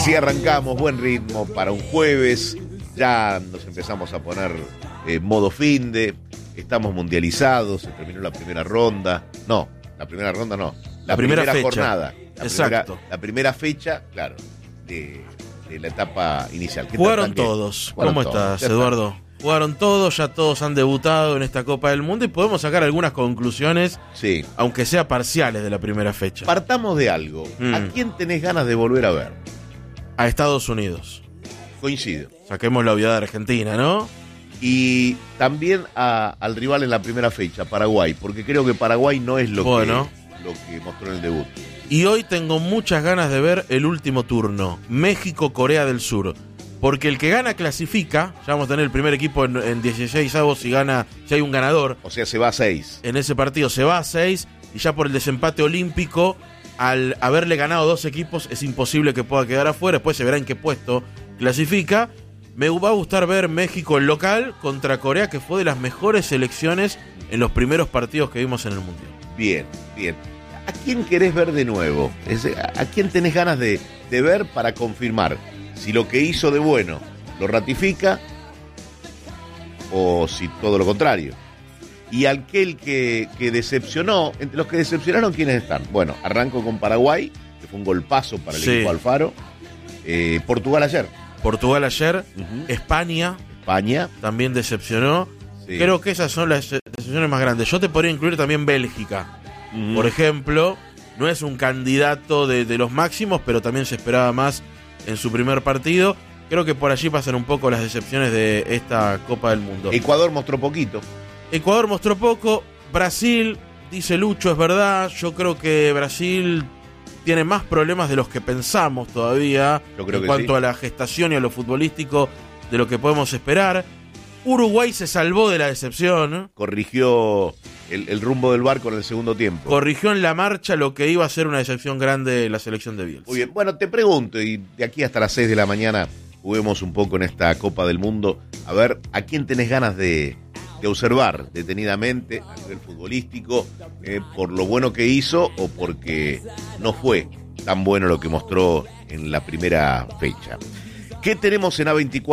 Así arrancamos, buen ritmo para un jueves. Ya nos empezamos a poner modo finde. Estamos mundializados, se terminó la primera ronda. No, la primera ronda no. La primera fecha. Jornada. Exacto. La primera fecha, claro, de la etapa inicial. Jugaron todos. ¿Cómo estás, Eduardo? Jugaron todos, ya todos han debutado en esta Copa del Mundo y podemos sacar algunas conclusiones, sí, aunque sea parciales, de la primera fecha. Partamos de algo. ¿A quién tenés ganas de volver a ver? A Estados Unidos. Coincido. Saquemos la obviedad de Argentina, ¿no? Y también al rival en la primera fecha, Paraguay, porque creo que Paraguay no es lo que mostró en el debut. Y hoy tengo muchas ganas de ver el último turno, México-Corea del Sur. Porque el que gana clasifica, ya vamos a tener el primer equipo en 16avos si hay un ganador. O sea, se va a 6. En ese partido se va a 6 y ya por el desempate olímpico, al haberle ganado 2 equipos, es imposible que pueda quedar afuera. Después se verá en qué puesto clasifica. Me va a gustar ver México en local contra Corea, que fue de las mejores selecciones en los primeros partidos que vimos en el Mundial. Bien, bien. ¿A quién querés ver de nuevo? ¿A quién tenés ganas de ver para confirmar si lo que hizo de bueno lo ratifica o si todo lo contrario? Y aquel que decepcionó, entre los que decepcionaron, ¿quiénes están? Bueno, arranco con Paraguay, que fue un golpazo para el equipo Alfaro. Portugal ayer. España también decepcionó. Sí. Creo que esas son las decepciones más grandes. Yo te podría incluir también Bélgica. Por ejemplo, no es un candidato de los máximos, pero también se esperaba más en su primer partido. Creo que por allí pasan un poco las decepciones de esta Copa del Mundo. Ecuador mostró poquito. Brasil, dice Lucho, es verdad. Yo creo que Brasil tiene más problemas de los que pensamos todavía en cuanto a la gestación y a lo futbolístico de lo que podemos esperar. Uruguay se salvó de la decepción. Corrigió el rumbo del barco en el segundo tiempo. Corrigió en la marcha lo que iba a ser una decepción grande de la selección de Bielsa. Muy bien, bueno, te pregunto, y de aquí hasta las 6 de la mañana juguemos un poco en esta Copa del Mundo, a ver, ¿a quién tenés ganas de observar detenidamente a nivel futbolístico, por lo bueno que hizo o porque no fue tan bueno lo que mostró en la primera fecha? ¿Qué tenemos en A24?